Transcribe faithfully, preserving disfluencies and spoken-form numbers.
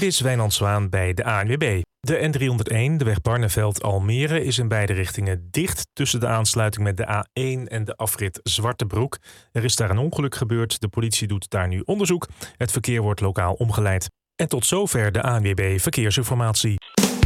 Dit is Wijnand Zwaan bij de A N W B. De N driehonderdéén, de weg Barneveld-Almere, is in beide richtingen dicht tussen de aansluiting met de A één en de afrit Zwartebroek. Er is daar een ongeluk gebeurd. De politie doet daar nu onderzoek. Het verkeer wordt lokaal omgeleid. En tot zover de A N W B Verkeersinformatie.